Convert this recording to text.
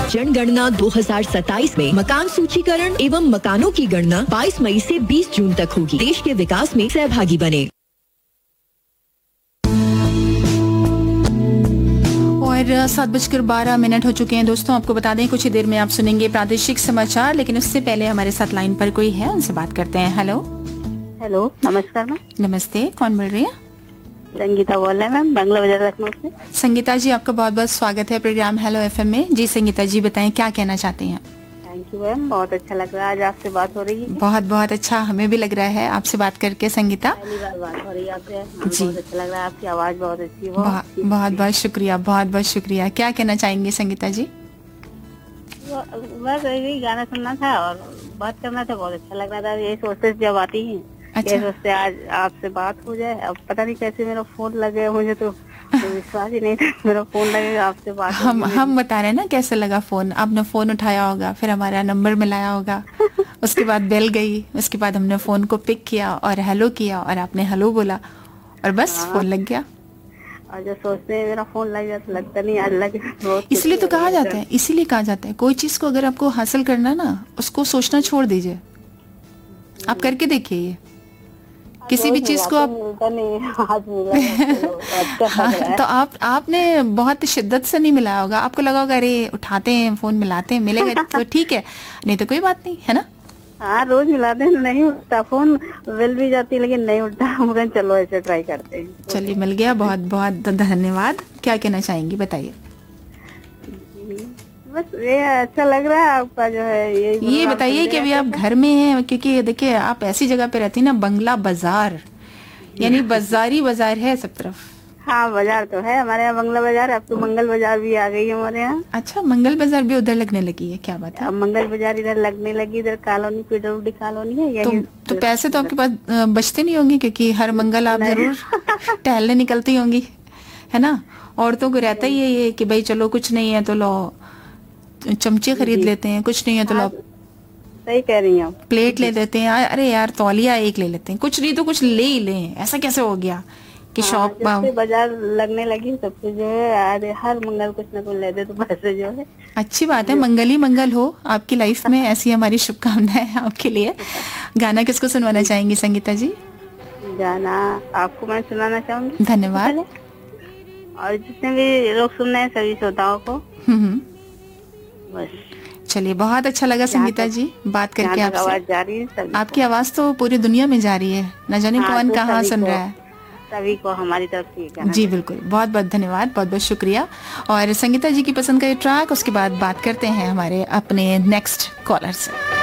जनगणना 2027 में मकान सूचीकरण एवं मकानों की गणना 22 मई से 20 जून तक होगी। देश के विकास में सहभागी बने। और 7:12 हो चुके हैं दोस्तों। आपको बता दें कुछ ही देर में आप सुनेंगे प्रादेशिक समाचार, लेकिन उससे पहले हमारे साथ लाइन पर कोई है, उनसे बात करते हैं। हेलो हेलो, नमस्कार मैम। नमस्ते, कौन बोल रही है? संगीता बोल रहे हैं मैम, बंगला बाजार लखनऊ से। संगीता जी, आपका बहुत बहुत स्वागत है प्रोग्राम हेलो एफएम में। जी संगीता जी, बताएं क्या कहना चाहती हैं? थैंक यू मैम, बहुत अच्छा लग रहा है आज आपसे बात हो रही है। बहुत बहुत अच्छा, हमें भी लग रहा है आपसे बात करके संगीता। पहली बार बात हो रही है आपसे, जी बहुत अच्छा लग रहा है, आपकी आवाज बहुत अच्छी है। बहुत बहुत शुक्रिया, बहुत बहुत शुक्रिया। क्या कहना चाहेंगे संगीता जी? बस यही गाना सुनना था और बात करना था, बहुत अच्छा लग रहा था। यही सोचते जब आती है, अच्छा। ये सोचते आज आपसे बात हो जाए। अब पता नहीं कैसे मेरा फोन लगे, मुझे तो विश्वास ही नहीं था मेरा फोन लगेगा, आपसे बात। हम बता रहे हैं ना कैसे लगा फोन। आपने फोन उठाया होगा, फिर हमारा नंबर मिलाया होगा, उसके बाद बेल गई, उसके बाद हमने फोन को पिक किया और हेलो किया और आपने हेलो बोला और बस फोन लग गया। और जो सोचते हैं मेरा फोन लग जाता, लगता नहीं आज लग। इसलिए तो कहा जाता है, इसीलिए कहा जाता है कोई चीज को अगर आपको हासिल करना ना, उसको सोचना छोड़ दीजिए। आप करके देखिए, ये किसी भी चीज को आप हाँ, तो आपने बहुत शिद्दत से नहीं मिलाया होगा। आपको लगा होगा अरे उठाते हैं फोन, मिलाते हैं, मिलेगा तो ठीक है, नहीं तो कोई बात नहीं, है ना? हाँ, रोज मिलाते हैं, नहीं उठता फोन, बेल भी जाती है लेकिन नहीं उठता। हम चलो ऐसे ट्राई करते हैं। चलिए, मिल गया, बहुत बहुत धन्यवाद। क्या कहना चाहेंगी, बताइए? बस ये अच्छा लग रहा है आपका जो है ये बताइए कि अभी आप घर में हैं, क्योंकि देखिए आप ऐसी जगह पे रहती ना, बंगला बाजार, यानी बाजारी बाजार है सब तरफ। हाँ, बाजार तो है हमारे यहाँ, बंगला बाजार। अब तो मंगल बाजार भी आ गई है हमारे यहाँ। अच्छा, मंगल बाजार भी उधर लगने लगी है, क्या बात है? अब मंगल बाजार इधर लगने लगी, इधर कॉलोनी, पीडब्ल्यूडी कॉलोनी है यही। तो पैसे तो आपके पास बचते नहीं होंगे, क्योंकि हर मंगल आप जरूर टहलने निकलती होंगी, है ना? औरतों को रहता ही है ये कि भाई चलो कुछ नहीं है तो लो चमचे खरीद लेते हैं, कुछ नहीं है तो लो सही कह रही हैं, प्लेट ले लेते हैं, अरे यार तौलिया एक ले लेते हैं, कुछ नहीं तो कुछ ले ही लें। ऐसा कैसे हो गया कि शॉप बाजार लगने लगी सबसे जो है, हर मंगल कुछ न कुछ लेते तो पैसे जो है। अच्छी बात है, मंगल ही मंगल हो आपकी लाइफ में, ऐसी हमारी शुभकामनाएं हैं आपके लिए। गाना किसको सुनवाना चाहेंगी संगीता जी? गाना आपको मैं सुनाना चाहूंगी। धन्यवाद। और जितने भी लोग सुन रहे हैं सभी श्रोताओं को बस। चलिए, बहुत अच्छा लगा संगीता जी बात करके आपसे। आवाज जा रही है, आपकी आवाज तो पूरी दुनिया में जा रही है, न जाने कौन कहाँ सुन रहा है। सभी को हमारी तरफ से जी बिल्कुल, बहुत बहुत धन्यवाद, बहुत बहुत शुक्रिया। और संगीता जी की पसंद का ये ट्रैक, उसके बाद बात करते हैं हमारे अपने नेक्स्ट कॉलर से।